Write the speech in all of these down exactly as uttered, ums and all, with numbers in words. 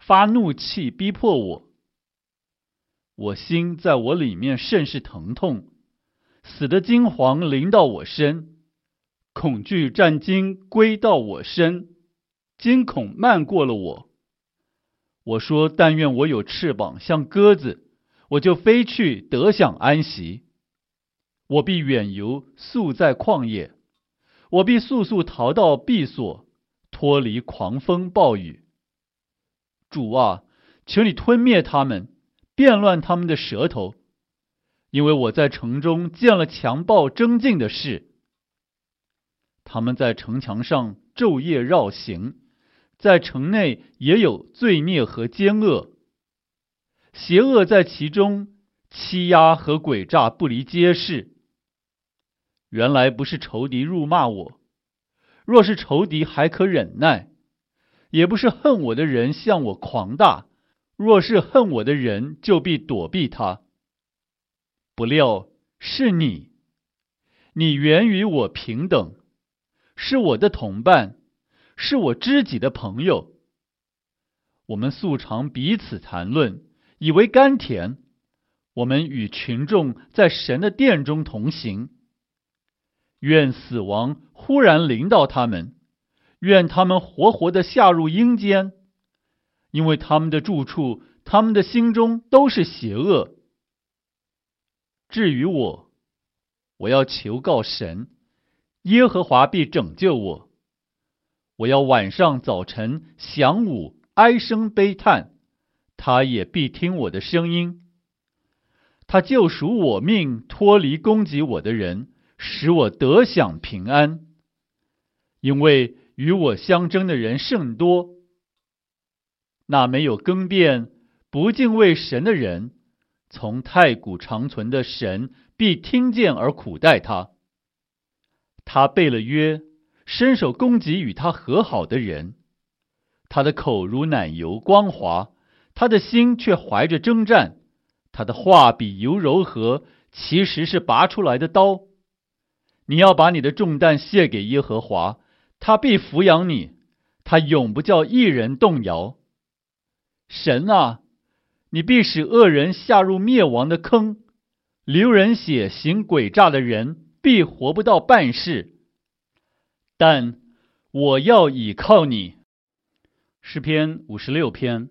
发怒气逼迫我。我心在我里面甚是疼痛，死的惊惶临到我身，恐惧战惊归到我身，惊恐漫过了我。我说，但愿我有翅膀像鸽子，我就飞去得享安息。我必远游宿在旷野，我必速速逃到避所，脱离狂风暴雨。主啊，求你吞灭他们，变乱他们的舌头，因为我在城中见了强暴争竞的事。他们在城墙上昼夜绕行，在城内也有罪孽和奸恶，邪恶在其中，欺压和诡诈不离街市。原来不是仇敌辱骂我，若是仇敌还可忍耐；也不是恨我的人向我狂大，若是恨我的人，就必躲避他。不料是你，你原与我平等，是我的同伴，是我知己的朋友。我们素常彼此谈论，以为甘甜。我们与群众在神的殿中同行。愿死亡忽然临到他们，愿他们活活地下入阴间，因为他们的住处，他们的心中都是邪恶。至于我，我要求告神，耶和华必拯救我。我要晚上早晨晌午哀声悲叹，他也必听我的声音。他救赎我命，脱离攻击我的人，使我得享平安。因为与我相争的人甚多，那没有更变、不敬畏神的人，从太古长存的神必听见而苦待他。他背了约，伸手攻击与他和好的人。他的口如奶油光滑，他的心却怀着征战。他的话比油柔和，其实是拔出来的刀。你要把你的重担卸给耶和华，他必抚养你，他永不叫一人动摇。神啊，你必使恶人下入灭亡的坑，流人血行诡诈的人必活不到半世。但我要倚靠你。诗篇五十六篇。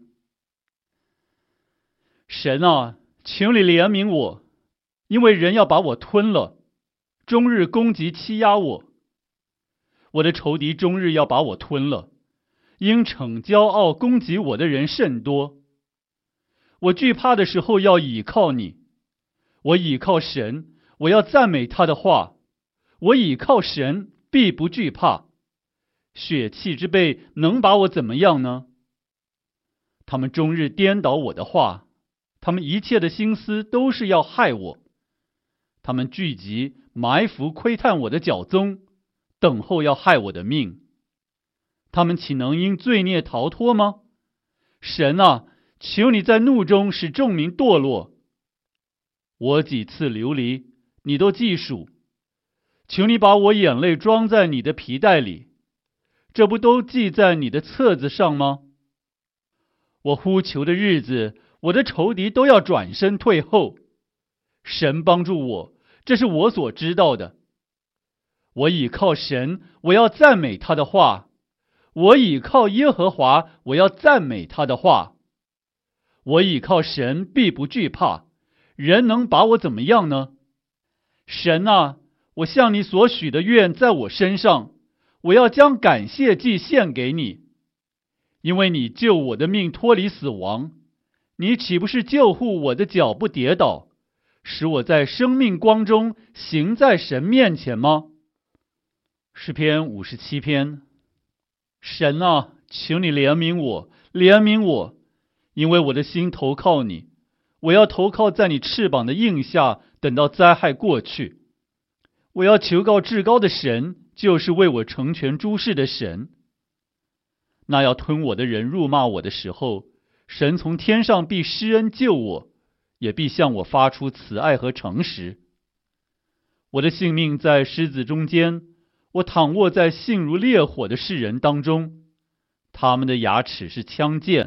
神啊，求你怜悯我，因为人要把我吞了，终日攻击欺压我。我的仇敌终日要把我吞了，因逞骄傲攻击我的人甚多。我惧怕的时候要倚靠你，我倚靠神，我要赞美他的话。我倚靠神，必不惧怕。血气之辈能把我怎么样呢？他们终日颠倒我的话，他们一切的心思都是要害我。他们聚集埋伏窥探我的脚踪，等候要害我的命。他们岂能因罪孽逃脱吗？神啊，求你在怒中使众民堕落。我几次流离，你都记数。求你把我眼泪装在你的皮带里，这不都记在你的册子上吗？我呼求的日子，我的仇敌都要转身退后。神帮助我，这是我所知道的。我倚靠神，我要赞美他的话。我倚靠耶和华，我要赞美他的话。我倚靠神，必不惧怕。人能把我怎么样呢？神啊，我向你所许的愿在我身上，我要将感谢祭献给你。因为你救我的命脱离死亡，你岂不是救护我的脚不跌倒，使我在生命光中行在神面前吗？诗篇五十七篇。神啊，求你怜悯我，怜悯我，因为我的心投靠你。我要投靠在你翅膀的荫下，等到灾害过去。我要求告至高的神，就是为我成全诸事的神。那要吞我的人辱骂我的时候，神从天上必施恩救我，也必向我发出慈爱和诚实。我的性命在狮子中间，我躺卧在性如烈火的世人当中。他们的牙齿是枪剑，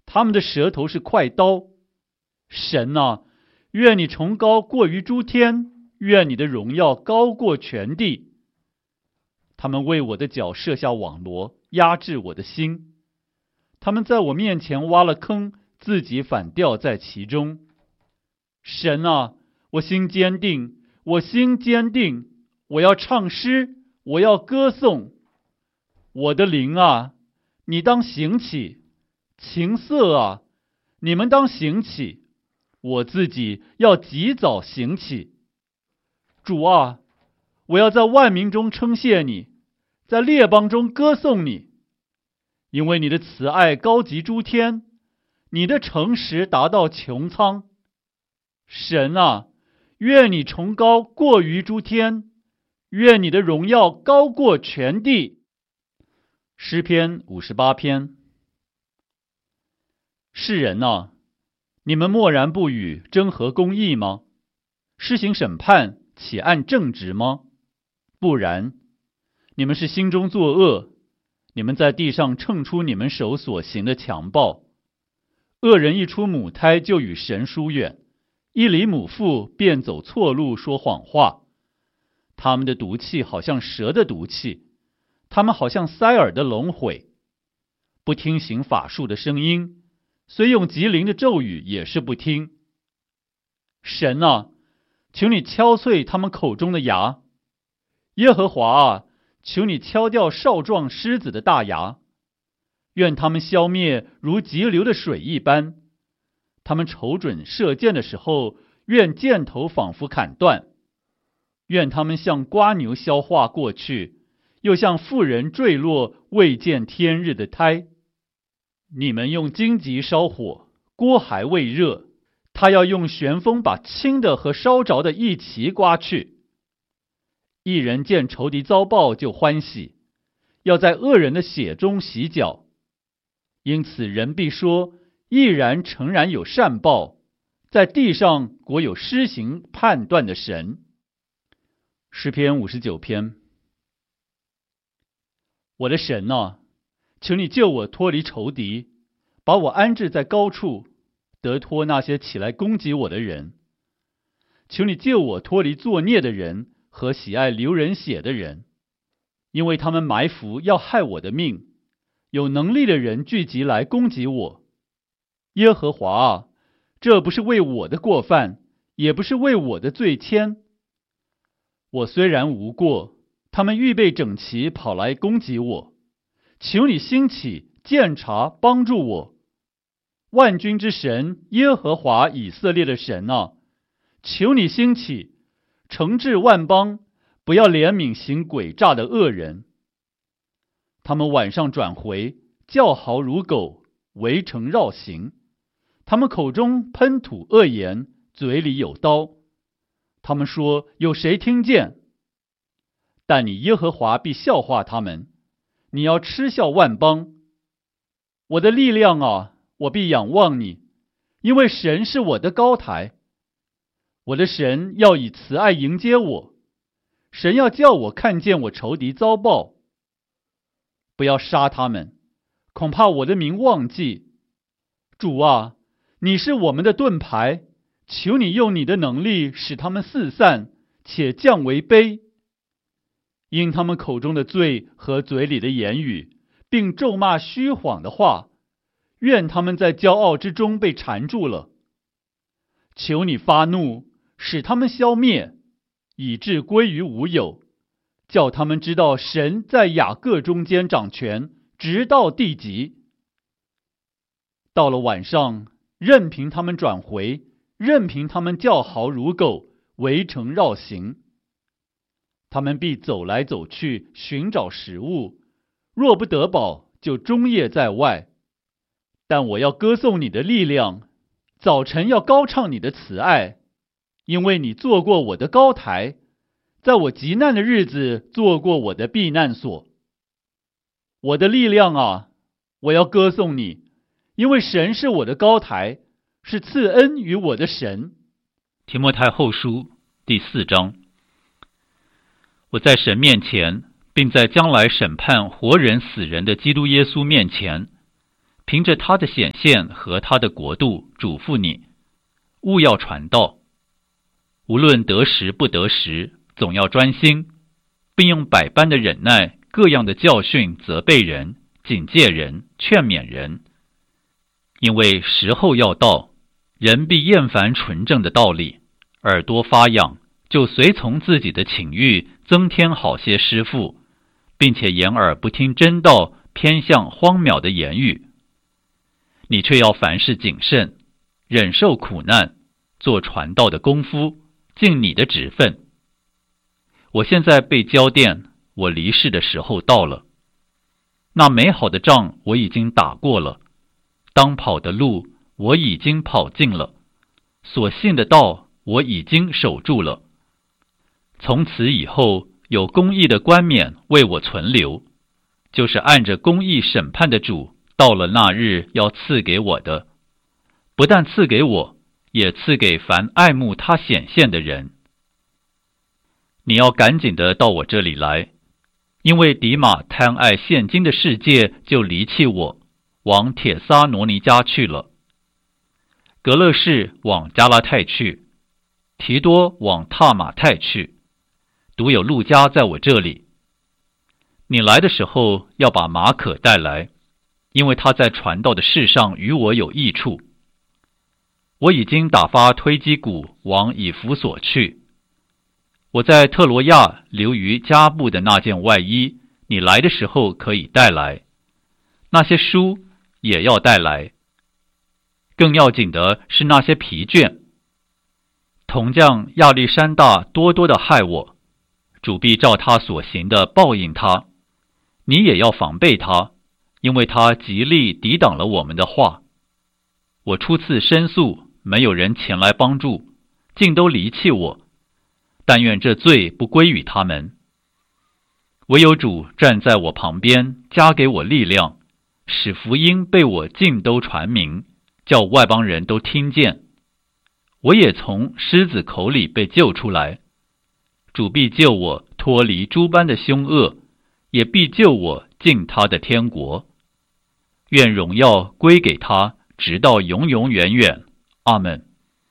他们的舌头是快刀。神啊，愿你崇高过于诸天，愿你的荣耀高过全地。他们为我的脚设下网罗，压制我的心。他们在我面前挖了坑，自己反掉在其中。神啊，我心坚定，我心坚定，我要唱诗，我要歌颂。我的灵啊，你当醒起；琴瑟啊，你们当醒起。我自己要及早醒起。主啊，我要在万民中称谢你，在列邦中歌颂你，因为你的慈爱高及诸天，你的诚实达到穹苍。神啊，愿你崇高过于诸天，愿你的荣耀高过全地。诗篇五十八篇。世人啊，你们默然不语，真合公义吗？施行审判，岂按正直吗？不然，你们是心中作恶，你们在地上称出你们手所行的强暴。恶人一出母胎就与神疏远，一离母腹便走错路，说谎话。他们的毒气好像蛇的毒气，他们好像塞耳的龙毁。不听行法术的声音，虽用极灵的咒语也是不听。神啊，求你敲碎他们口中的牙。耶和华啊，求你敲掉少壮狮子的大牙。愿他们消灭如急流的水一般。他们瞅准射箭的时候，愿箭头仿佛砍断。愿他们像瓜牛消化过去，又像妇人坠落未见天日的胎。你们用荆棘烧火，锅还未热，他要用旋风把轻的和烧着的一齐刮去。一人见仇敌遭报就欢喜，要在恶人的血中洗脚。因此人必说，毅然诚然有善报，在地上果有施行判断的神。诗篇五十九篇。我的神啊，求你救我脱离仇敌，把我安置在高处，得脱那些起来攻击我的人。求你救我脱离作孽的人和喜爱流人血的人，因为他们埋伏要害我的命，有能力的人聚集来攻击我。耶和华啊，这不是为我的过犯，也不是为我的罪愆。我虽然无过，他们预备整齐跑来攻击我。求你兴起，鉴察，帮助我。万军之神耶和华以色列的神啊，求你兴起，惩治万邦，不要怜悯行诡诈的恶人。他们晚上转回，叫嚎如狗，围城绕行。他们口中喷吐恶言，嘴里有刀。他们说，有谁听见？但你耶和华必笑话他们，你要嗤笑万邦。我的力量啊，我必仰望你，因为神是我的高台。我的神要以慈爱迎接我，神要叫我看见我仇敌遭报。不要杀他们，恐怕我的名忘记。主啊，你是我们的盾牌，求你用你的能力使他们四散，且降为卑。因他们口中的罪和嘴里的言语，并咒骂虚谎的话，愿他们在骄傲之中被缠住了。求你发怒，使他们消灭，以致归于无有，叫他们知道神在雅各中间掌权，直到地极。到了晚上，任凭他们转回，任凭他们叫嚎如狗，围城绕行。他们必走来走去，寻找食物，若不得饱，就终夜在外。但我要歌颂你的力量，早晨要高唱你的慈爱，因为你做过我的高台，在我极难的日子做过我的避难所。我的力量啊，我要歌颂你，因为神是我的高台，是赐恩于我的神。提摩太后书第四章。我在神面前，并在将来审判活人死人的基督耶稣面前， 凭着他的显现和他的国度嘱咐你，务要传道，无论得时不得时，总要专心，并用百般的忍耐，各样的教训责备人，警戒人，劝勉人。因为时候要到，人必厌烦纯正的道理，耳朵发痒，就随从自己的情欲，增添好些师傅，并且掩耳不听真道，偏向荒渺的言语。你却要凡事谨慎，忍受苦难，做传道的功夫，尽你的职分。我现在被交电，我离世的时候到了。那美好的仗我已经打过了，当跑的路我已经跑尽了，所信的道我已经守住了。从此以后，有公义的冠冕为我存留，就是按着公义审判的主到了那日要赐给我的，不但赐给我，也赐给凡爱慕他显现的人。你要赶紧的到我这里来，因为迪马贪爱现今的世界，就离弃我，往帖撒罗尼迦去了。格勒士往加拉太去，提多往塔马太去，独有路加在我这里。你来的时候要把马可带来，因为他在传道的事上与我有益处。我已经打发推基古往以弗所去。我在特罗亚留于加布的那件外衣，你来的时候可以带来。那些书也要带来。更要紧的是那些皮卷。铜匠亚历山大多多的害我，主必照他所行的报应他。你也要防备他，因为他极力抵挡了我们的话。我初次申诉，没有人前来帮助，竟都离弃我。但愿这罪不归于他们。唯有主站在我旁边，加给我力量，使福音被我尽都传明，叫外邦人都听见。我也从狮子口里被救出来。主必救我脱离诸般的凶恶，也必救我进他的天国。愿荣耀归给他，直到永永远远。阿们。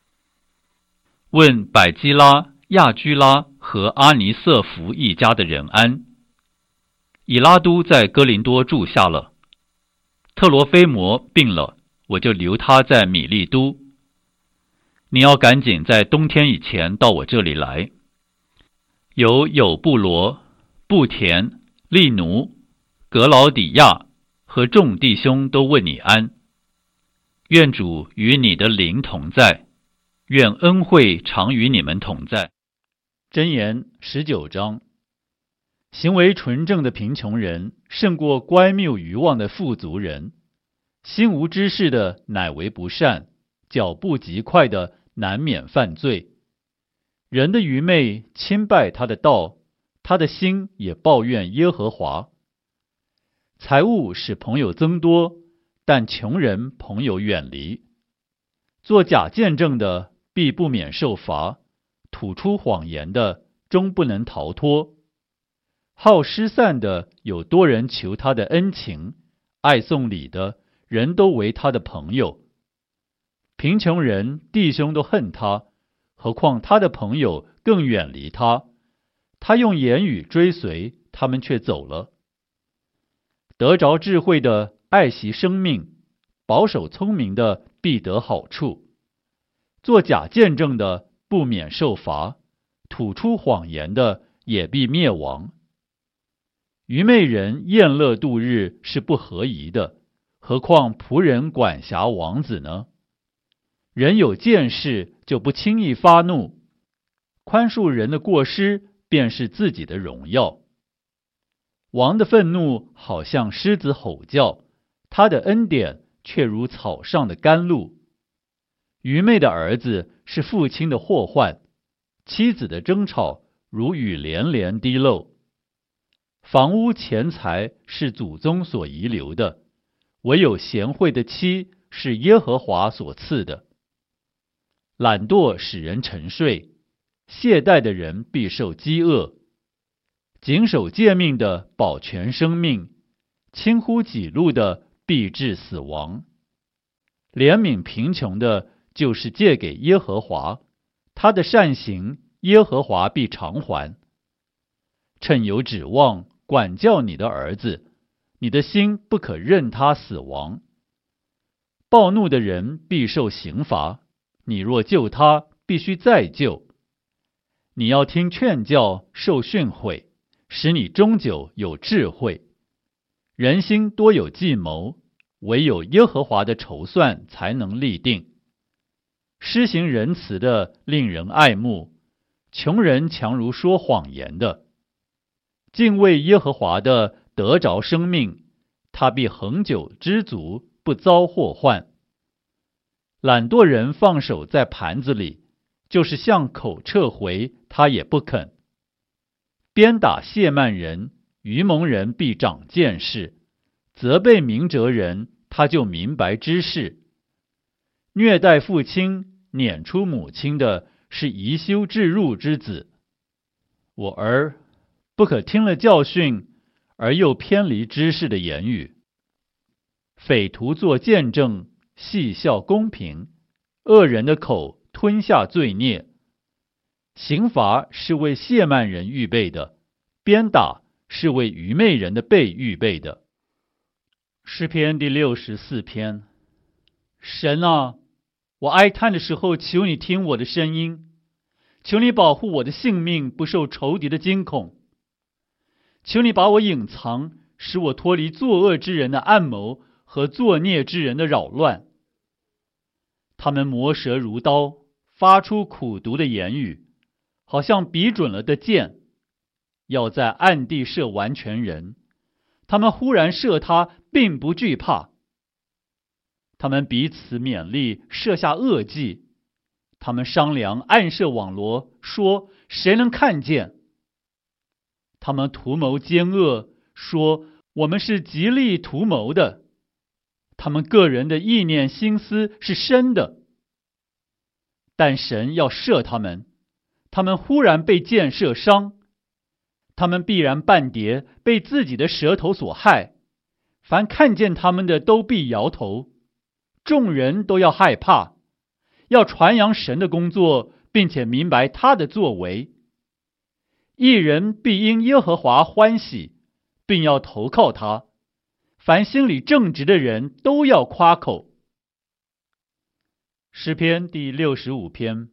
问百基拉、亚居拉和阿尼瑟弗一家的人安。以拉都在哥林多住下了，特罗菲摩病了，我就留他在米利都。你要赶紧在冬天以前到我这里来。有有布罗、布田、利奴、格劳底亚和众弟兄都问你安。愿主与你的灵同在，愿恩惠常与你们同在。 箴言十九章。行为纯正的贫穷人胜过乖谬愚妄的富足人，心无知识的乃为不善，脚步极快的难免犯罪。人的愚昧轻败他的道，他的心也抱怨耶和华。财物使朋友增多，但穷人朋友远离。做假见证的必不免受罚，吐出谎言的终不能逃脱。好失散的有多人求他的恩情，爱送礼的人都为他的朋友。贫穷人弟兄都恨他，何况他的朋友更远离他。他用言语追随，他们却走了。得着智慧的爱惜生命，保守聪明的必得好处。做假见证的不免受罚，吐出谎言的也必灭亡。愚昧人宴乐度日是不合宜的，何况仆人管辖王子呢？人有见识就不轻易发怒，宽恕人的过失便是自己的荣耀。王的愤怒好像狮子吼叫，他的恩典却如草上的甘露。愚昧的儿子是父亲的祸患，妻子的争吵如雨连连滴漏。房屋钱财是祖宗所遗留的，唯有贤惠的妻是耶和华所赐的。懒惰使人沉睡，懈怠的人必受饥饿。谨守诫命的保全生命，轻忽己路的必致死亡。怜悯贫穷的，就是借给耶和华，他的善行，耶和华必偿还。趁有指望，管教你的儿子，你的心不可任他死亡。暴怒的人必受刑罚，你若救他，必须再救。你要听劝教，受训诲，使你终久有智慧。人心多有计谋，唯有耶和华的筹算才能立定。施行仁慈的令人爱慕，穷人强如说谎言的。敬畏耶和华的得着生命，他必恒久知足，不遭祸患。懒惰人放手在盘子里，就是向口撤回，他也不肯。鞭打亵慢人，愚蒙人必长见识；责备明哲人，他就明白知识。虐待父亲、撵出母亲的，是贻羞置入之子。我儿，不可听了教训，而又偏离知识的言语。匪徒作见证，戏笑公平；恶人的口吞下罪孽。刑罚是为亵慢人预备的，鞭打是为愚昧人的背预备的。诗篇第六十四篇。神啊，我哀叹的时候，求你听我的声音，求你保护我的性命不受仇敌的惊恐，求你把我隐藏，使我脱离作恶之人的暗谋和作孽之人的扰乱。他们磨舌如刀，发出苦毒的言语，好像比准了的箭，要在暗地射完全人。他们忽然射他，并不惧怕。他们彼此勉励，设下恶计。他们商量，暗设网罗，说谁能看见？他们图谋奸恶，说我们是极力图谋的。他们个人的意念心思是深的，但神要射他们，他们忽然被箭射伤。他们必然半跌，被自己的舌头所害。凡看见他们的都必摇头，众人都要害怕，要传扬神的工作，并且明白他的作为。一人必因耶和华欢喜，并要投靠他。凡心里正直的人都要夸口。诗篇第六十五篇。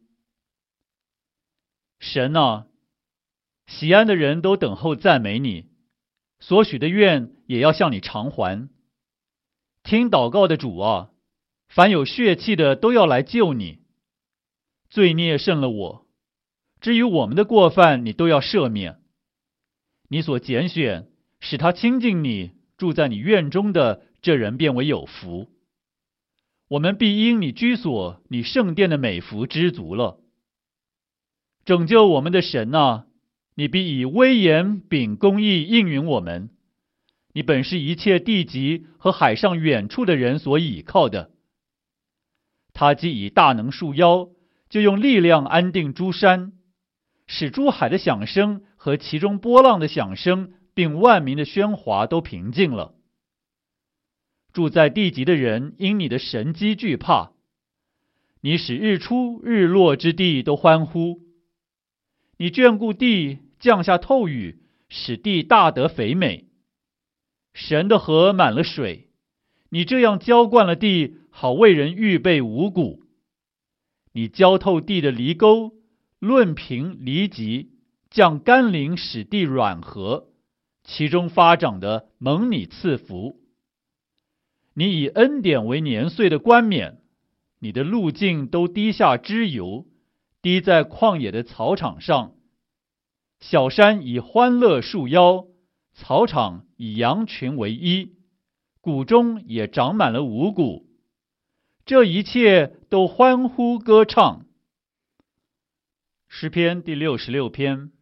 神啊，喜安的人都等候赞美你，所许的愿也要向你偿还。听祷告的主啊，凡有血气的都要来救你。罪孽胜了我，至于我们的过犯，你都要赦免。你所拣选，使他亲近你，住在你院中的，这人便为有福。我们必因你居所，你圣殿的美福知足了。拯救我们的神啊，你必以威严秉公义应允我们。你本是一切地极和海上远处的人所倚靠的。他既以大能束腰，就用力量安定诸山，使诸海的响声和其中波浪的响声，并万民的喧哗都平静了。住在地极的人因你的神迹惧怕，你使日出日落之地都欢呼。你眷顾地，降下透雨，使地大得肥美。神的河满了水，你这样浇灌了地，好为人预备五谷。你浇透地的犁沟，论平犁脊，降甘霖使地软和，其中发长的蒙你赐福。你以恩典为年岁的冠冕，你的路径都滴下脂油，滴在旷野的草场上。小山以欢乐束腰，草场以羊群为衣，谷中也长满了五谷。这一切都欢呼歌唱。诗篇第六十六篇。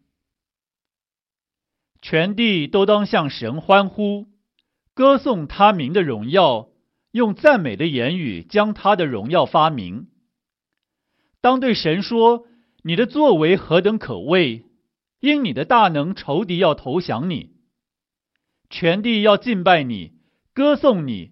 全地都当向神欢呼，歌颂他名的荣耀，用赞美的言语将他的荣耀发明。当对神说，你的作为何等可畏，因你的大能，仇敌要投降你。全地要敬拜你，歌颂你，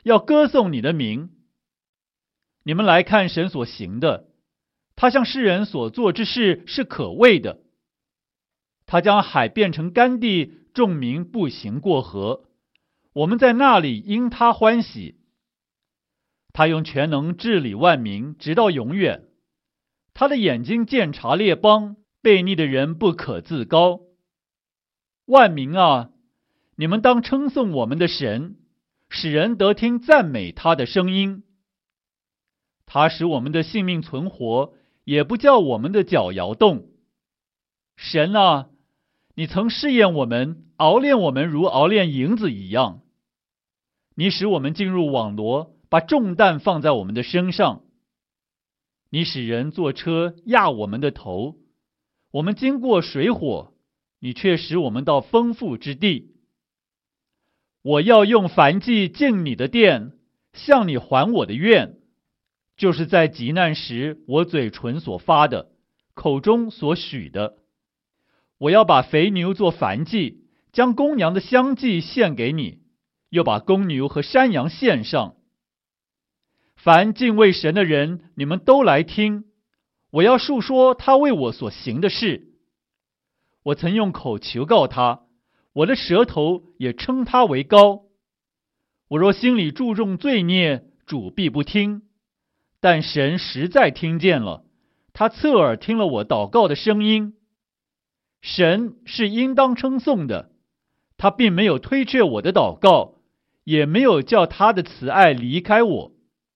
要歌颂你的名。你们来看神所行的，他向世人所做之事是可畏的。他将海变成干地，众民步行过河，我们在那里因他欢喜。他用全能治理万民，直到永远。他的眼睛鉴察列邦，悖逆的人不可自高。万民啊，你们当称颂我们的神，使人得听赞美他的声音。他使我们的性命存活，也不叫我们的脚摇动。神啊，你曾试验我们，熬炼我们如熬炼银子一样。你使我们进入网罗，把重担放在我们的身上。你使人坐车压我们的头，我们经过水火，你却使我们到丰富之地。我要用燔祭进你的殿，向你还我的愿，就是在急难时我嘴唇所发的，口中所许的。我要把肥牛做燔祭，将公羊的香祭献给你，又把公牛和山羊献上。凡敬畏神的人，你们都来听，我要述说他为我所行的事。我曾用口求告他，我的舌头也称他为高。我若心里注重罪孽，主必不听。但神实在听见了，他侧耳听了我祷告的声音。神是应当称颂的，他并没有推却我的祷告，也没有叫他的慈爱离开我。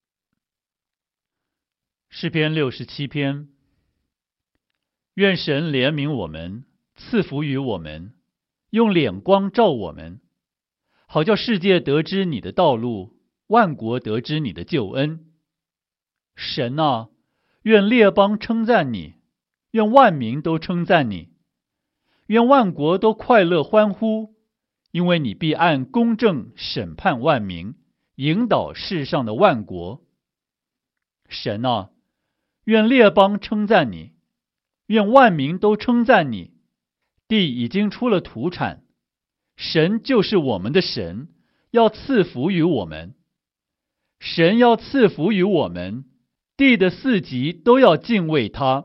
诗篇六十七篇。愿神怜悯我们，赐福于我们，用脸光照我们，好叫世界得知你的道路，万国得知你的救恩。神啊，愿列邦称赞你，愿万民都称赞你，愿万国都快乐欢呼，因为你必按公正审判万民，引导世上的万国。神啊，愿列邦称赞你，愿万民都称赞你。地已经出了土产，神就是我们的神，要赐福于我们。神要赐福于我们，地的四极都要敬畏他。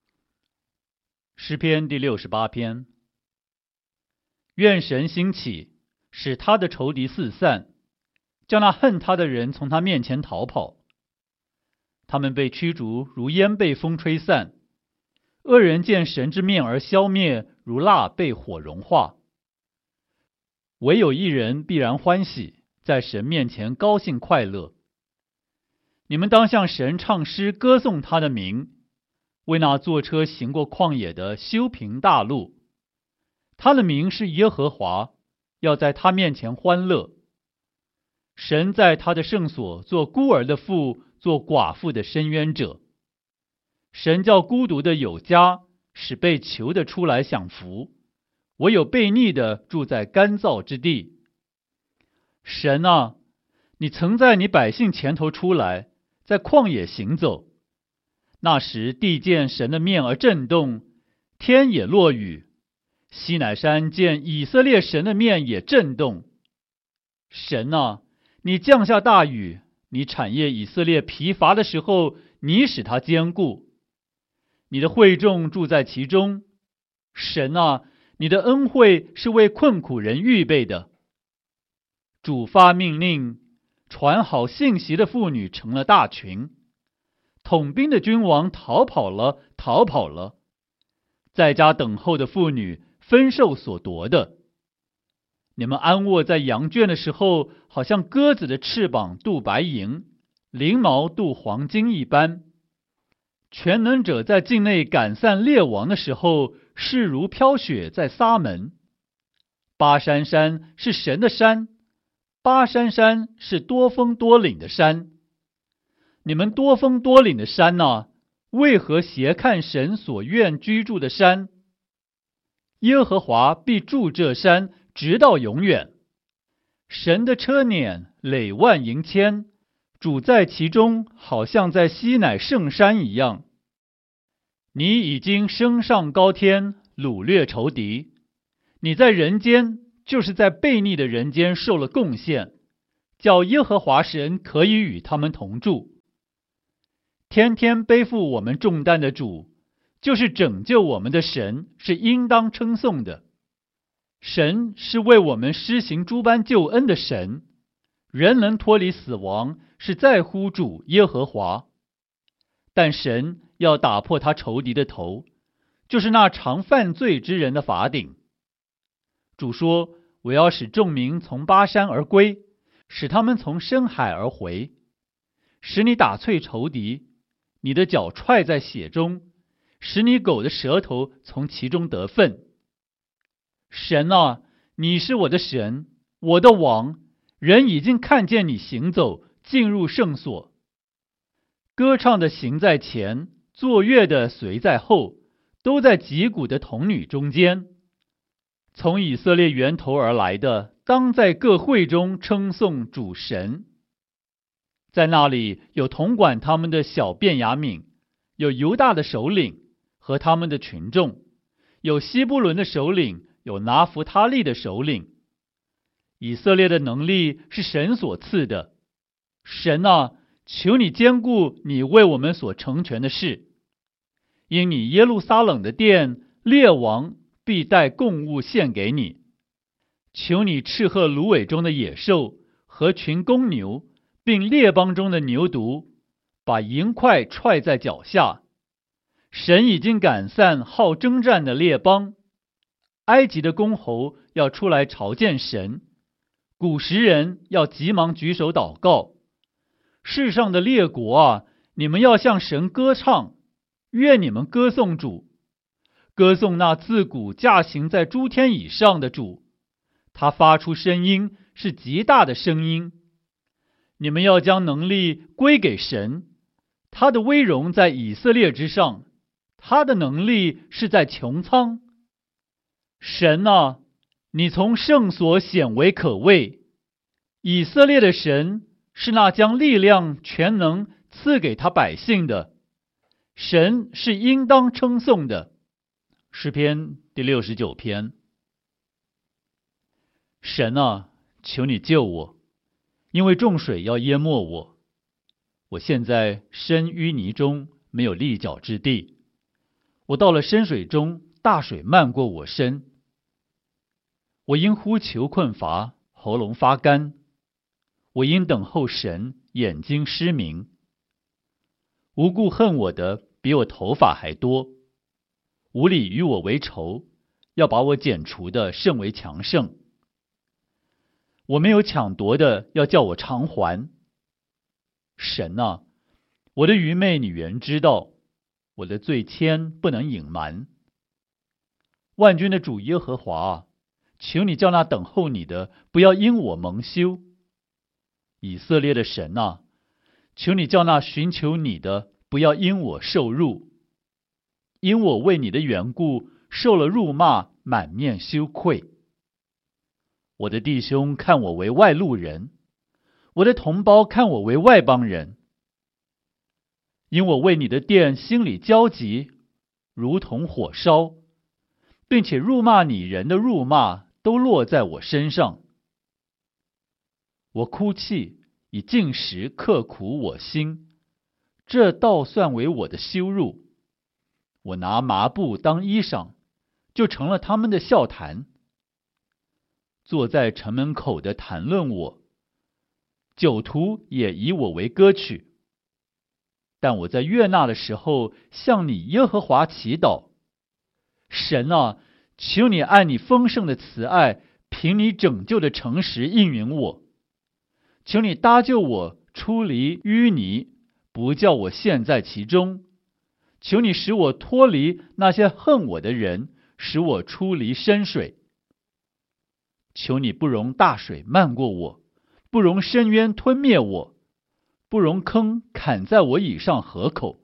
诗篇第六十八篇。愿神兴起，使他的仇敌四散，叫那恨他的人从他面前逃跑。他们被驱逐，如烟被风吹散；恶人见神之面而消灭，如蜡被火融化。唯有一人必然欢喜，在神面前高兴快乐。你们当向神唱诗，歌颂他的名，为那坐车行过旷野的修平大路。他的名是耶和华，要在他面前欢乐。神在他的圣所做孤儿的父，做寡妇的伸冤者。神叫孤独的有家，使被囚的出来享福，唯有悖逆的住在干燥之地。神啊，你曾在你百姓前头出来，在旷野行走。那时地见神的面而震动，天也落雨，西乃山见以色列神的面也震动。神啊，你降下大雨，你产业以色列疲乏的时候，你使它坚固。你的会众住在其中。神啊，你的恩惠是为困苦人预备的。主发命令，传好信息的妇女成了大群。统兵的君王逃跑了，逃跑了。在家等候的妇女分受所夺的。你们安卧在羊圈的时候，好像鸽子的翅膀镀白银，翎毛镀黄金一般。全能者在境内赶散列王的时候，势如飘雪在撒门。巴珊山是神的山，巴珊山是多峰多岭的山。你们多峰多岭的山啊，为何斜看神所愿居住的山？耶和华必住这山，直到永远。神的车辇累万盈千，主在其中，好像在西乃圣山一样。你已经升上高天，掳掠仇敌。你在人间，就是在悖逆的人间受了贡献， 叫耶和华神可以与他们同住。天天背负我们重担的主，就是拯救我们的神，是应当称颂的。神是为我们施行诸般救恩的神，人能脱离死亡，是在乎主耶和华。但神要打破他仇敌的头，就是那常犯罪之人的法顶。主说，我要使众民从巴山而归，使他们从深海而回，使你打碎仇敌，你的脚踹在血中，使你狗的舌头从其中得分。神啊，你是我的神，我的王，人已经看见你行走，进入圣所。歌唱的行在前，作乐的随在后，都在击鼓的童女中间。从以色列源头而来的，当在各会中称颂主神。在那里有统管他们的小便雅悯，有犹大的首领和他们的群众，有西布伦的首领，有拿弗他利的首领。以色列的能力是神所赐的。神啊，求你坚固你为我们所成全的事。因你耶路撒冷的殿，列王必带供物献给你。求你斥喝芦苇中的野兽和群公牛，并列邦中的牛犊，把银块踹在脚下。神已经赶散好征战的列邦，埃及的公侯要出来朝见神，古时人要急忙举手祷告。世上的列国啊，你们要向神歌唱，愿你们歌颂主，歌颂那自古驾行在诸天以上的主。他发出声音，是极大的声音。你们要将能力归给神，他的威荣在以色列之上，他的能力是在穹苍。神啊，你从圣所显为可畏。以色列的神是那将力量全能赐给他百姓的，神是应当称颂的。诗篇第六十九篇。神啊，求你救我，因为众水要淹没我。我现在身淤泥中，没有立脚之地。我到了深水中，大水漫过我身。我因呼求困乏，喉咙发干。我因等候神，眼睛失明。无故恨我的比我头发还多，无理与我为仇，要把我剪除的甚为强盛。我没有抢夺的，要叫我偿还。神啊，我的愚昧你原知道，我的罪愆不能隐瞒。万军的主耶和华啊，求你叫那等候你的不要因我蒙羞。以色列的神啊，求你叫那寻求你的不要因我受辱。因我为你的缘故受了辱骂，满面羞愧。我的弟兄看我为外路人，我的同胞看我为外邦人。因我为你的殿心里焦急，如同火烧，并且辱骂你人的辱骂都落在我身上。我哭泣，以进食刻苦我心，这倒算为我的羞辱。我拿麻布当衣裳，就成了他们的笑谈。坐在城门口的谈论我，酒徒也以我为歌曲。但我在悦纳的时候，向你耶和华祈祷。神啊，求你按你丰盛的慈爱，凭你拯救的诚实应允我。求你搭救我出离淤泥，不叫我陷在其中。求你使我脱离那些恨我的人，使我出离深水。求你不容大水漫过我，不容深渊吞灭我，不容坑砍在我以上河口。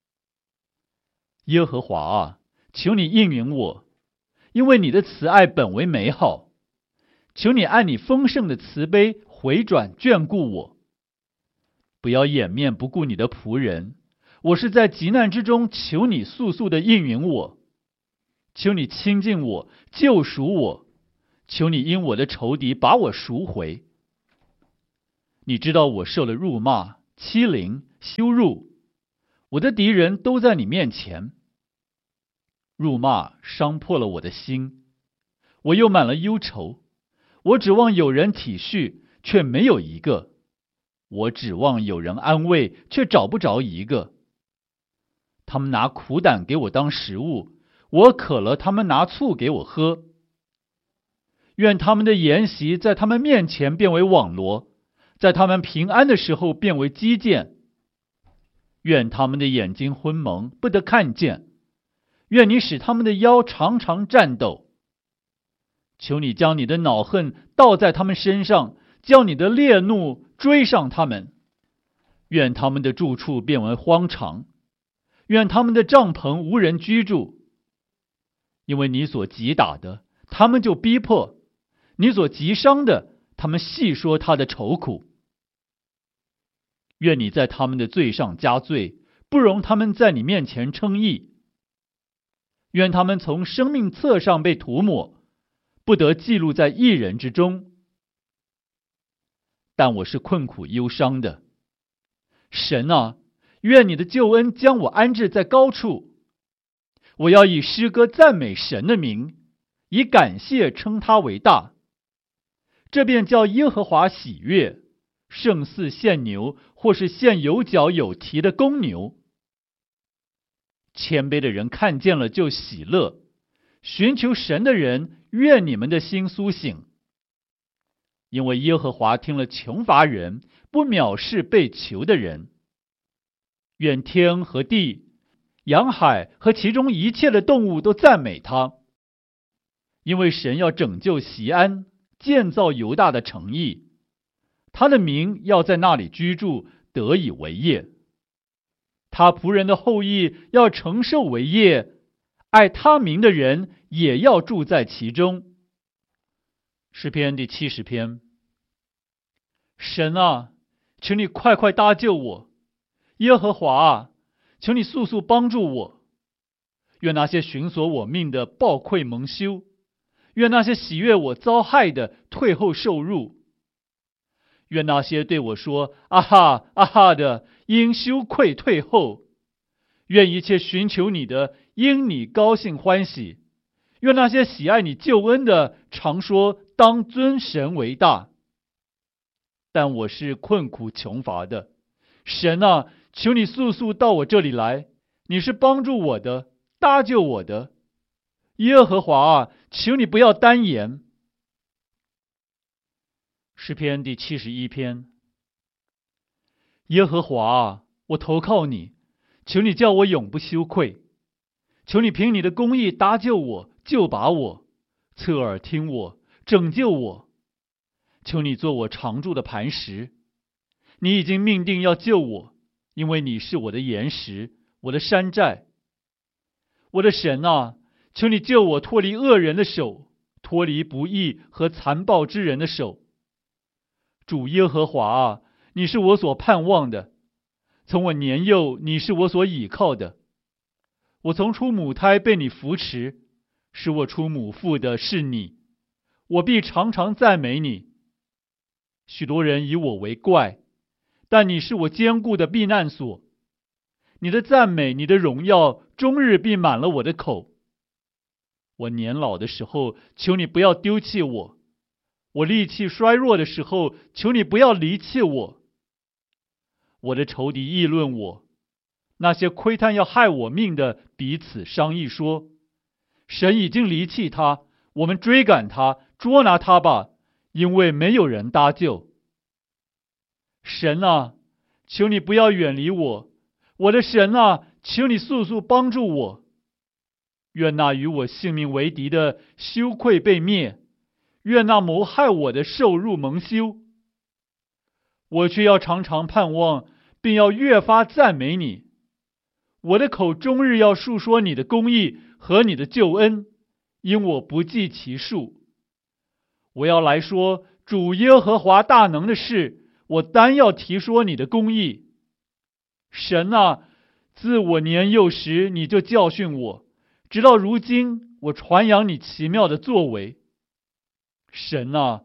耶和华啊，求你应允我，因为你的慈爱本为美好。求你按你丰盛的慈悲回转眷顾我。不要掩面不顾你的仆人，我是在急难之中求你速速的应允我。求你亲近我，救赎我。求你因我的仇敌把我赎回。 你知道我受了辱骂、欺凌、羞辱，我的敌人都在你面前。辱骂伤破了我的心，我又满了忧愁。我指望有人体恤，却没有一个；我指望有人安慰，却找不着一个。他们拿苦胆给我当食物，我渴了，他们拿醋给我喝。愿他们的筵席在他们面前变为网罗，在他们平安的时候变为基建。愿他们的眼睛昏蒙，不得看见。愿你使他们的腰常常颤抖。求你将你的恼恨倒在他们身上，叫你的烈怒追上他们。愿他们的住处变为荒场，愿他们的帐篷无人居住。因为你所击打的，他们就逼迫；你所击伤的，他们细说他的愁苦。愿你在他们的罪上加罪，不容他们在你面前称义。愿他们从生命册上被涂抹，不得记录在义人之中。但我是困苦忧伤的。神啊，愿你的救恩将我安置在高处。我要以诗歌赞美神的名，以感谢称他为大。这便叫耶和华喜悦，胜似献牛，或是献有角有蹄的公牛。谦卑的人看见了就喜乐，寻求神的人，愿你们的心苏醒。因为耶和华听了穷乏人，不藐视被囚的人。愿天和地、洋海和其中一切的动物都赞美他。因为神要拯救锡安，建造犹大的城邑，他的名要在那里居住，得以为业。他仆人的后裔要承受为业，爱他名的人也要住在其中。诗篇第七十篇。神啊，请你快快搭救我；耶和华啊，求你速速帮助我。愿那些寻索我命的暴愧蒙羞，愿那些喜悦我遭害的退后受辱。愿那些对我说啊哈啊哈的，因羞愧退后。愿一切寻求你的，因你高兴欢喜。愿那些喜爱你救恩的，常说当尊神为大。但我是困苦穷乏的，神啊，求你速速到我这里来。你是帮助我的，搭救我的。耶和华啊，求你不要单言。诗篇第七十一篇。耶和华啊，我投靠你，求你叫我永不羞愧。求你凭你的公义搭救我，救拔我，侧耳听我，拯救我。求你做我常住的磐石。你已经命定要救我，因为你是我的岩石，我的山寨。我的神啊，求你救我脱离恶人的手，脱离不义和残暴之人的手。主耶和华啊，你是我所盼望的，从我年幼，你是我所倚靠的。我从出母胎被你扶持，使我出母腹的是你，我必常常赞美你。许多人以我为怪，但你是我坚固的避难所。你的赞美，你的荣耀，终日必满了我的口。我年老的时候，求你不要丢弃我；我力气衰弱的时候，求你不要离弃我。我的仇敌议论我，那些窥探要害我命的彼此商议说：神已经离弃他，我们追赶他，捉拿他吧，因为没有人搭救。神啊，求你不要远离我，我的神啊，求你速速帮助我。愿那与我性命为敌的羞愧被灭，愿那谋害我的受辱蒙羞。我却要常常盼望，并要越发赞美你。我的口终日要述说你的公义和你的救恩，因我不计其数。我要来说主耶和华大能的事，我单要提说你的公义。神啊，自我年幼时你就教训我，直到如今我传扬你奇妙的作为。神啊，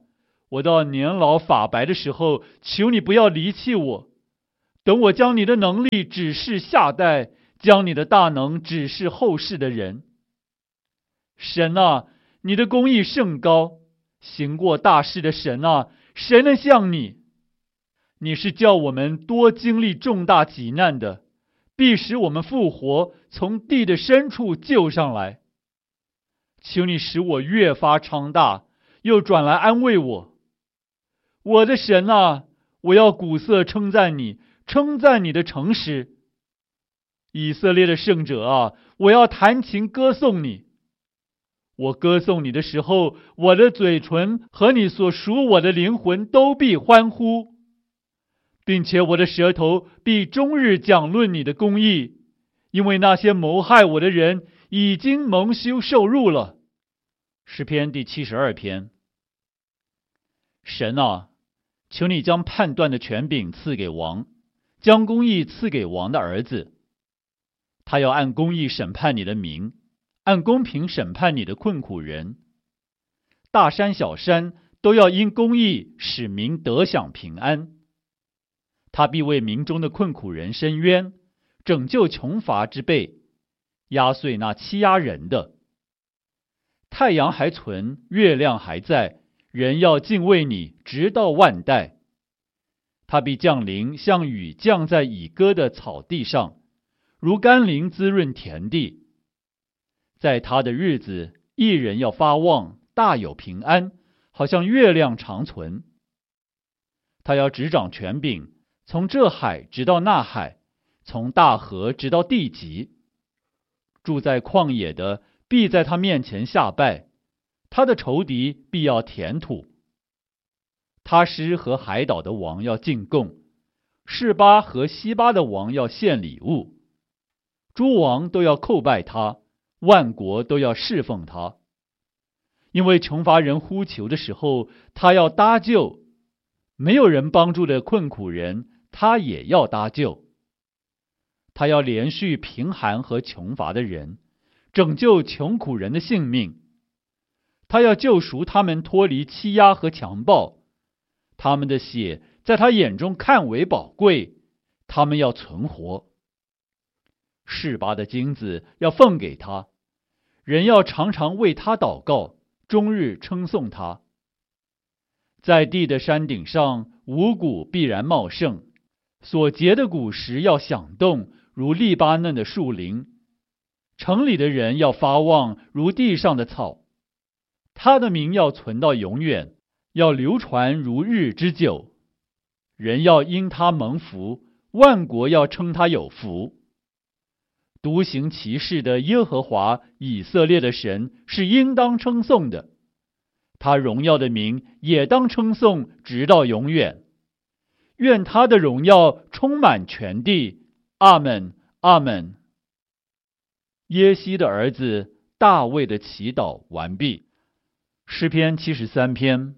我到年老发白的时候，求你不要离弃我。等我将你的能力指示下代，将你的大能指示后世的人。神啊，你的公义甚高，行过大事的神啊，谁能像你？你是叫我们多经历重大急难的，必使我们复活，从地的深处救上来。求你使我越发昌大，又转来安慰我。我的神啊，我要鼓瑟称赞你，称赞你的诚实。以色列的圣者啊，我要弹琴歌颂你。我歌颂你的时候，我的嘴唇和你所属我的灵魂都必欢呼，并且我的舌头必终日讲论你的公义，因为那些谋害我的人已经蒙羞受辱了。诗篇第七十二篇。神啊，求你将判断的权柄赐给王，将公义赐给王的儿子。他要按公义审判你的民，按公平审判你的困苦人。大山小山都要因公义使民得享平安。他必为民中的困苦人伸冤，拯救穷乏之辈，压碎那欺压人的。太阳还存，月亮还在，人要敬畏你，直到万代。他必降临，像雨降在已割的草地上，如甘霖滋润田地。在他的日子，一人要发旺，大有平安，好像月亮长存。他要执掌权柄，从这海直到那海，从大河直到地极。住在旷野的必在他面前下拜，他的仇敌必要填土。他施和海岛的王要进贡，示巴和西巴的王要献礼物。诸王都要叩拜他，万国都要侍奉他。因为穷乏人呼求的时候，他要搭救；没有人帮助的困苦人，他也要搭救。他要连续贫寒和穷乏的人，拯救穷苦人的性命。他要救赎他们脱离欺压和强暴，他们的血在他眼中看为宝贵，他们要存活。示巴的金子要奉给他，人要常常为他祷告，终日称颂他。在地的山顶上，五谷必然茂盛，所结的果实要响动，如利巴嫩的树林。城里的人要发旺，如地上的草。他的名要存到永远，要流传如日之久。人要因他蒙福，万国要称他有福。独行其事的耶和华以色列的神是应当称颂的，他荣耀的名也当称颂直到永远。愿他的荣耀充满全地。阿们，阿们。耶西的儿子大卫的祈祷完毕。诗篇七十三篇。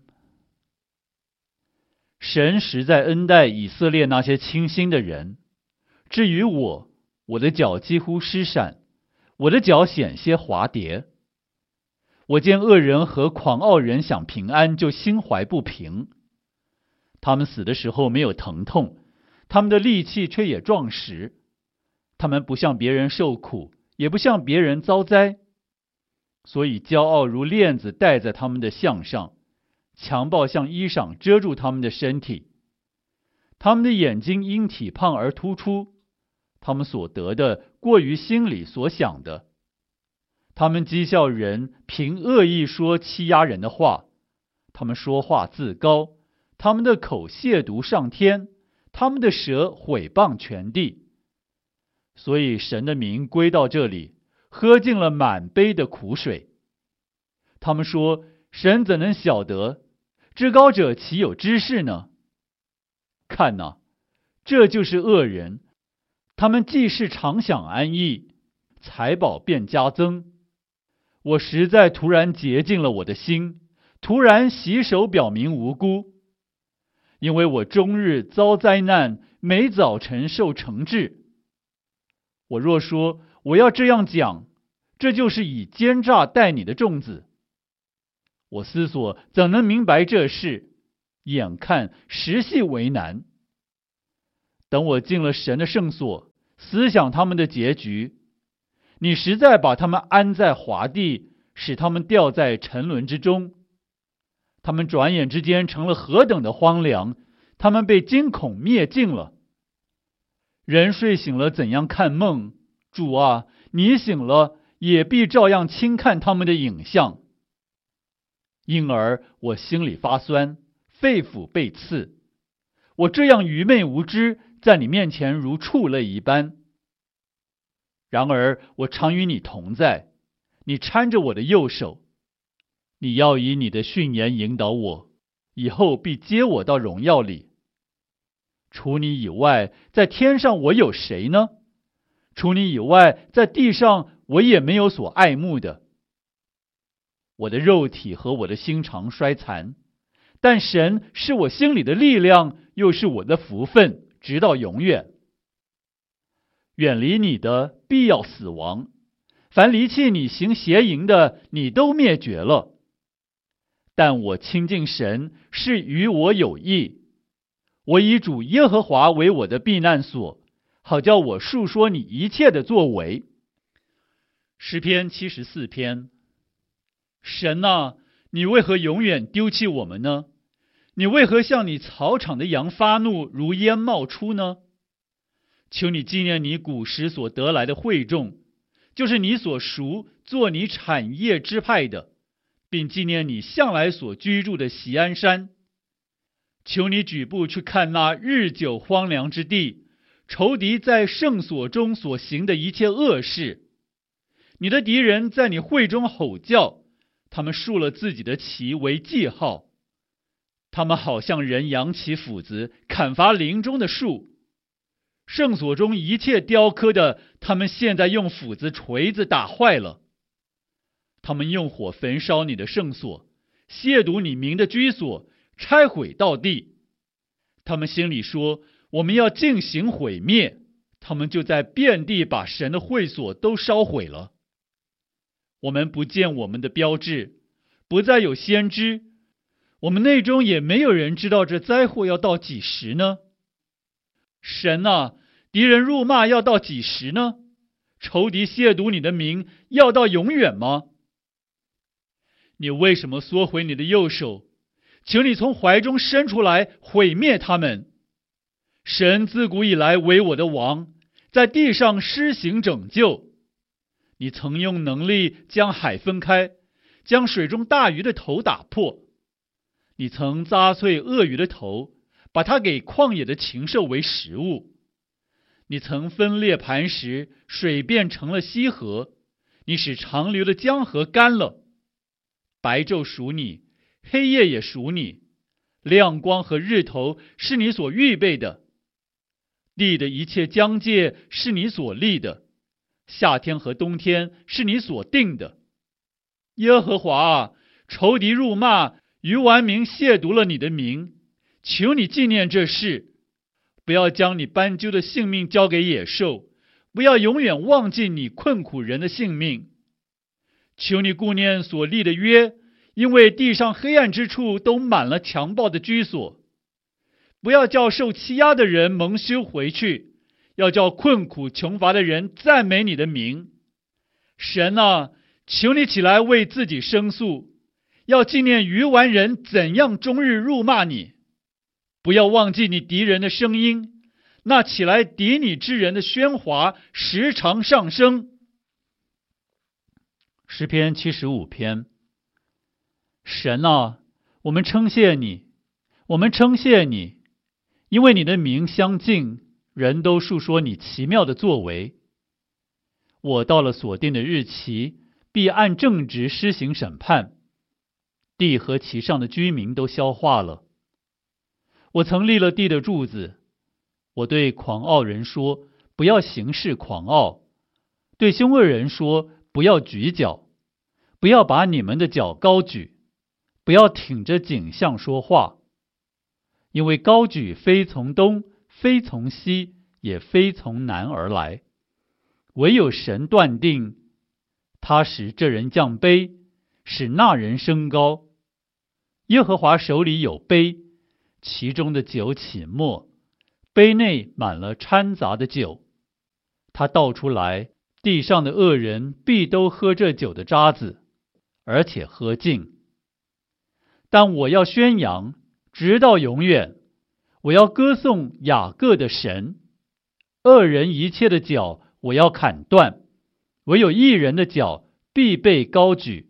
神实在恩待以色列那些清心的人。至于我，我的脚几乎失闪，我的脚险些滑跌。我见恶人和狂傲人享平安，就心怀不平。他们死的时候没有疼痛，他们的力气却也壮实。他们不向别人受苦，也不向别人遭灾，所以骄傲如链子戴在他们的项上，强暴像衣裳遮住他们的身体。他们的眼睛因体胖而突出，他们所得的过于心里所想的。他们讥笑人，凭恶意说欺压人的话。他们说话自高，他们的口亵渎上天，他们的舌毁谤全地。所以神的名归到这里，喝尽了满杯的苦水。他们说，神怎能晓得？至高者岂有知识呢？看哪，这就是恶人，他们既是常享安逸，财宝便加增。我实在突然洁净了我的心，突然洗手表明无辜。因为我终日遭灾难，每早晨受惩治。我若说我要这样讲，这就是以奸诈待你的众子。我思索，怎能明白这事？ 眼看实系为难。等我进了神的圣所，思想他们的结局，你实在把他们安在华地，使他们掉在沉沦之中。他们转眼之间成了何等的荒凉，他们被惊恐灭尽了。人睡醒了怎样看梦？主啊，你醒了也必照样轻看他们的影像。因而我心里发酸，肺腑被刺。我这样愚昧无知，在你面前如畜类一般。然而我常与你同在，你搀着我的右手，你要以你的训言引导我，以后必接我到荣耀里。除你以外，在天上我有谁呢？除你以外，在地上我也没有所爱慕的。我的肉体和我的心肠衰残，但神是我心里的力量，又是我的福分，直到永远。远离你的必要死亡，凡离弃你行邪淫的，你都灭绝了。但我亲近神是与我有益，我以主耶和华为我的避难所，好叫我述说你一切的作为。诗篇七十四篇。神啊，你为何永远丢弃我们呢？你为何向你草场的羊发怒，如烟冒出呢？求你纪念你古时所得来的会众，就是你所赎做你产业支派的，并纪念你向来所居住的锡安山。求你举步去看那日久荒凉之地，仇敌在圣所中所行的一切恶事。你的敌人在你会中吼叫，他们竖了自己的旗为记号。他们好像人扬起斧子，砍伐林中的树。圣所中一切雕刻的，他们现在用斧子锤子打坏了。他们用火焚烧你的圣所，亵渎你名的居所，拆毁到地。他们心里说，我们要进行毁灭，他们就在遍地把神的会所都烧毁了。我们不见我们的标志，不再有先知，我们内中也没有人知道这灾祸要到几时呢？神啊，敌人辱骂要到几时呢？仇敌亵渎你的名要到永远吗？你为什么缩回你的右手？求你从怀中伸出来，毁灭他们。神自古以来为我的王，在地上施行拯救。你曾用能力将海分开，将水中大鱼的头打破。你曾扎碎鳄鱼的头，把它给旷野的禽兽为食物。你曾分裂磐石，水变成了溪河。你使长流的江河干了。白昼属你，黑夜也属你，亮光和日头是你所预备的。地的一切疆界是你所立的，夏天和冬天是你所定的。耶和华啊，仇敌辱骂，愚顽民亵渎了你的名，求你纪念这事，不要将你斑鸠的性命交给野兽，不要永远忘记你困苦人的性命。求你顾念所立的约，因为地上黑暗之处都满了强暴的居所。不要叫受欺压的人蒙羞回去，要叫困苦穷乏的人赞美你的名。神啊，求你起来为自己申诉，要纪念愚顽人怎样终日辱骂你。不要忘记你敌人的声音，那起来敌你之人的喧哗时常上升。诗篇七十五篇。神啊，我们称谢你，我们称谢你，因为你的名相近，人都述说你奇妙的作为。我到了所定的日期，必按正直施行审判，地和其上的居民都消化了。我曾立了地的柱子，我对狂傲人说，不要行事狂傲；对凶恶人说，不要举脚，不要把你们的脚高举，不要挺着颈项说话，因为高举非从东，非从西，也非从南而来，唯有神断定，他使这人降卑，使那人升高。耶和华手里有杯， 其中的酒起沫，杯内满了掺杂的酒。他倒出来，地上的恶人必都喝这酒的渣子，而且喝尽。但我要宣扬，直到永远，我要歌颂雅各的神。恶人一切的脚我要砍断，唯有义人的脚必被高举。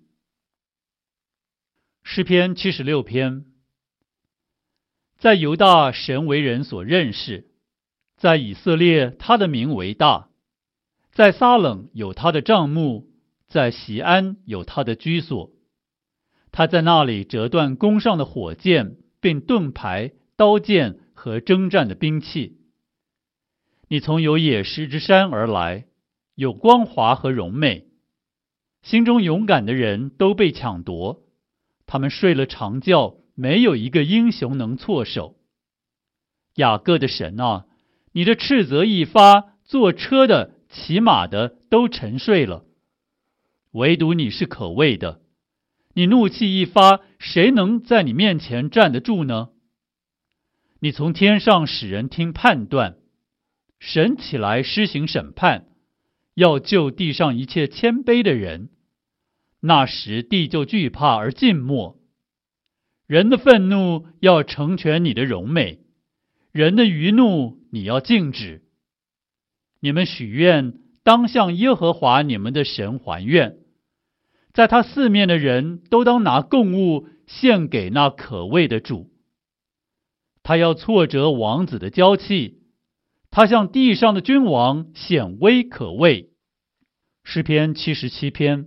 诗篇七十六篇。在犹大，神为人所认识；在以色列，他的名为大；在撒冷有他的帐幕，在锡安有他的居所。他在那里折断弓上的火箭，并盾牌、刀剑和征战的兵器。你从有野石之山而来，有光华和荣美。心中勇敢的人都被抢夺，他们睡了长觉，没有一个英雄能措手。雅各的神啊，你的斥责一发，坐车的、骑马的都沉睡了，唯独你是可畏的。你怒气一发，谁能在你面前站得住呢？你从天上使人听判断，神起来施行审判，要救地上一切谦卑的人。那时地就惧怕而静默。人的愤怒要成全你的荣美，人的余怒你要禁止。你们许愿，当向耶和华你们的神还愿，在他四面的人都当拿供物献给那可畏的主。他要挫折王子的骄气，他向地上的君王显威可畏。诗篇七十七篇。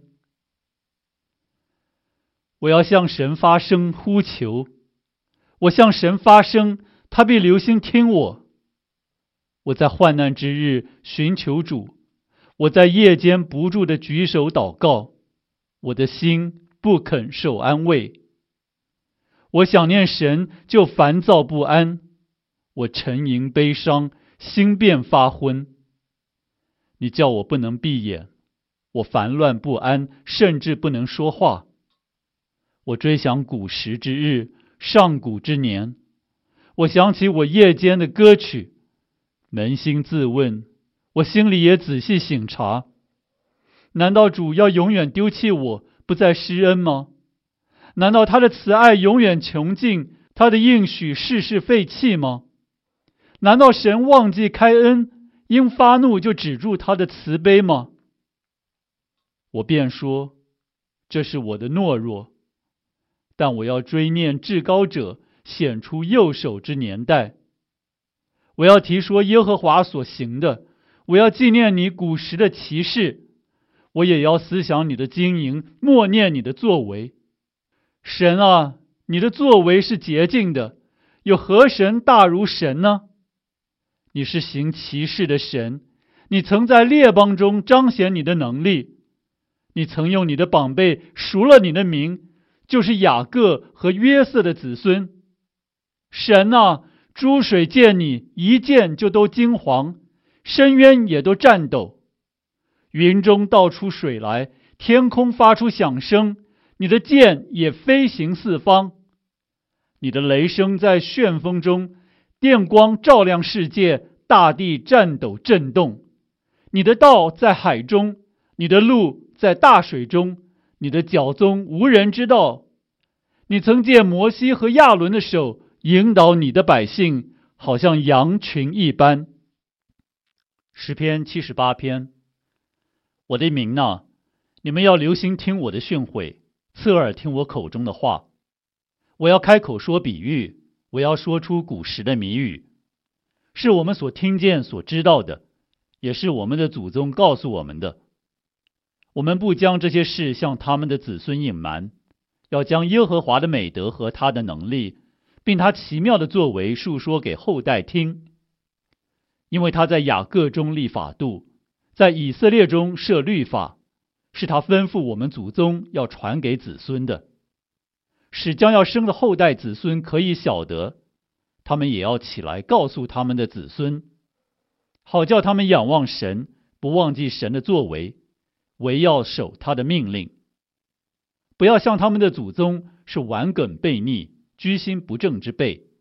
我要向神发声呼求，我向神发声，他必留心听我。我在患难之日寻求主，我在夜间不住地举手祷告，我的心不肯受安慰。我想念神，就烦躁不安，我沉吟悲伤，心便发昏。你叫我不能闭眼，我烦乱不安，甚至不能说话。我追想古时之日，上古之年，我想起我夜间的歌曲，扪心自问，我心里也仔细省察，难道主要永远丢弃我，不再施恩吗？难道他的慈爱永远穷尽，他的应许世世废弃吗？难道神忘记开恩，因发怒就止住他的慈悲吗？我便说，这是我的懦弱，但我要追念至高者显出右手之年代。我要提说耶和华所行的，我要纪念你古时的奇事，我也要思想你的经营，默念你的作为。神啊，你的作为是洁净的，有何神大如神呢？你是行奇事的神，你曾在列邦中彰显你的能力，你曾用你的膀臂赎了你的名，就是雅各和约瑟的子孙。神啊，诸水见你，一见就都惊惶，深渊也都颤抖。云中倒出水来，天空发出响声，你的箭也飞行四方。你的雷声在旋风中，电光照亮世界，大地颤抖震动。你的道在海中，你的路在大水中，你的脚踪无人知道。你曾借摩西和亚伦的手引导你的百姓，好像羊群一般。诗篇七十八篇。我的民哪，你们要留心听我的训诲，侧耳听我口中的话。我要开口说比喻，我要说出古时的谜语，是我们所听见所知道的，也是我们的祖宗告诉我们的。我们不将这些事向他们的子孙隐瞒，要将耶和华的美德和他的能力，并他奇妙的作为述说给后代听。因为他在雅各中立法度，在以色列中设律法，是他吩咐我们祖宗要传给子孙的，使将要生的后代子孙可以晓得，他们也要起来告诉他们的子孙，好叫他们仰望神，不忘记神的作为，唯要守他的命令。不要像他们的祖宗是顽梗悖逆、居心不正之辈，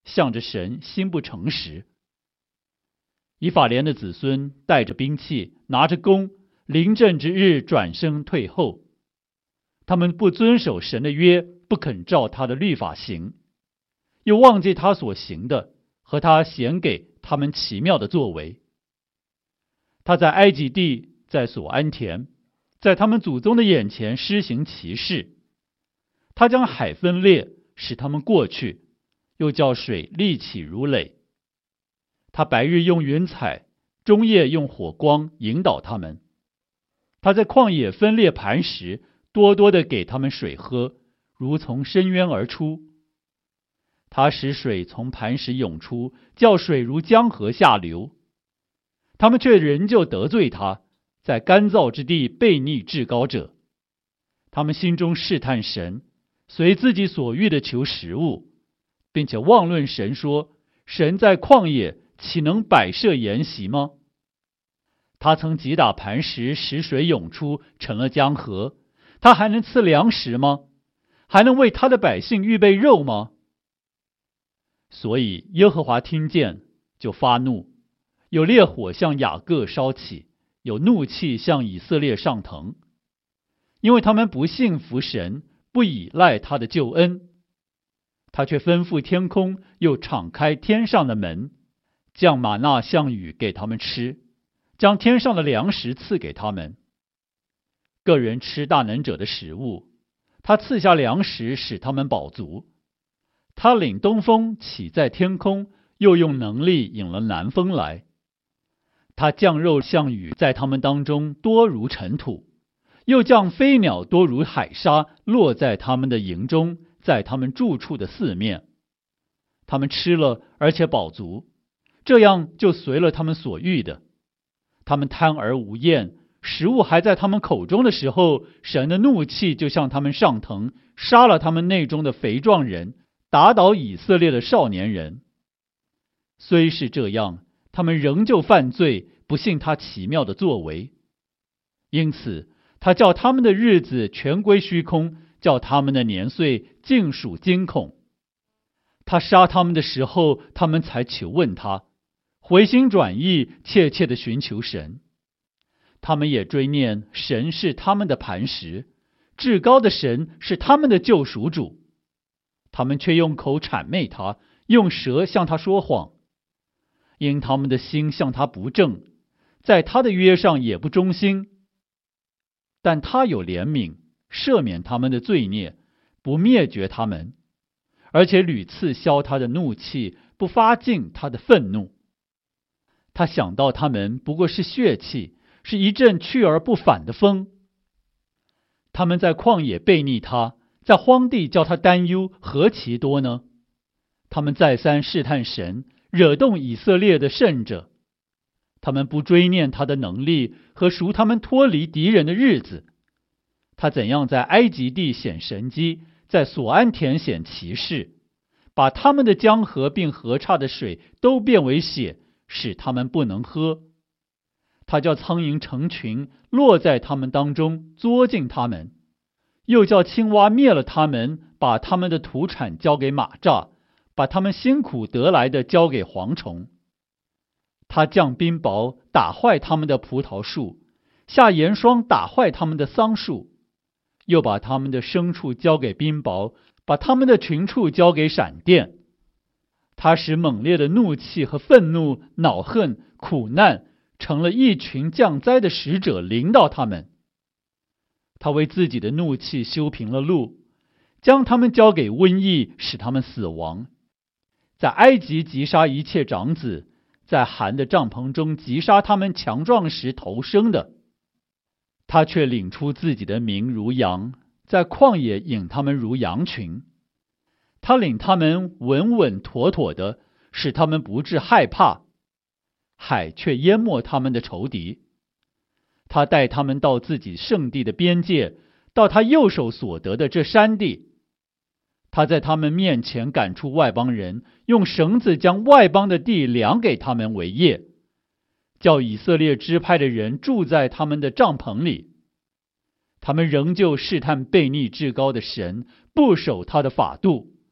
向着神心不诚实。以法莲的子孙带着兵器，拿着弓，临阵之日转身退后。他们不遵守神的约，不肯照他的律法行，又忘记他所行的和他显给他们奇妙的作为。他在埃及地，在所安田，在他们祖宗的眼前施行奇事。他将海分裂，使他们过去，又叫水立起如垒。他白日用云彩，中夜用火光引导他们。他在旷野分裂磐石，多多的给他们水喝，如从深渊而出。他使水从磐石涌出，叫水如江河下流。他们却仍旧得罪他，在干燥之地悖逆至高者。他们心中试探神，随自己所欲的求食物，并且妄论神说，神在旷野岂能摆设筵席吗？他曾击打磐石，使水涌出，成了江河。他还能赐粮食吗？还能为他的百姓预备肉吗？所以耶和华听见，就发怒，有烈火向雅各烧起，有怒气向以色列上腾，因为他们不信服神，不倚赖他的救恩。他却吩咐天空，又敞开天上的门，降玛纳像雨给他们吃，将天上的粮食赐给他们。个人吃大能者的食物，他赐下粮食使他们饱足。他领东风起在天空，又用能力引了南风来。他降肉像雨在他们当中多如尘土，又降飞鸟多如海沙，落在他们的营中，在他们住处的四面。他们吃了，而且饱足，这样就随了他们所欲的。他们贪而无厌，食物还在他们口中的时候，神的怒气就向他们上腾，杀了他们内中的肥壮人，打倒以色列的少年人。虽是这样，他们仍旧犯罪，不信他奇妙的作为。因此他叫他们的日子全归虚空，叫他们的年岁尽属惊恐。他杀他们的时候，他们才求问他，回心转意，切切的寻求神。他们也追念神是他们的磐石，至高的神是他们的救赎主。他们却用口谄媚他，用舌向他说谎。因他们的心向他不正，在他的约上也不忠心。但他有怜悯，赦免他们的罪孽，不灭绝他们，而且屡次消他的怒气，不发尽他的愤怒。他想到他们不过是血气，是一阵去而不返的风。他们在旷野悖逆他，在荒地叫他担忧，何其多呢？他们再三试探神，惹动以色列的圣者。他们不追念他的能力和赎他们脱离敌人的日子。他怎样在埃及地显神迹，在所安田显奇事，把他们的江河并河岔的水都变为血，使他们不能喝。他叫苍蝇成群，落在他们当中，作尽他们，又叫青蛙灭了他们，把他们的土产交给蚂蚱，把他们辛苦得来的交给蝗虫。他降冰雹，打坏他们的葡萄树，下盐霜，打坏他们的桑树，又把他们的牲畜交给冰雹，把他们的群畜交给闪电。他使猛烈的怒气和愤怒、恼恨、苦难成了一群降灾的使者临到他们。他为自己的怒气修平了路，将他们交给瘟疫，使他们死亡。在埃及击杀一切长子，在寒的帐篷中击杀他们强壮时头生的。他却领出自己的民如羊，在旷野引他们如羊群。他领他们稳稳妥妥的，使他们不致害怕。海却淹没他们的仇敌。他带他们到自己圣地的边界，到他右手所得的这山地。他在他们面前赶出外邦人，用绳子将外邦的地量给他们为业，叫以色列支派的人住在他们的帐篷里。他们仍旧试探悖逆至高的神，不守他的法度，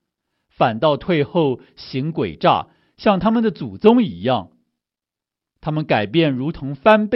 反倒退后行诡诈，像他们的祖宗一样。他们改变如同翻倍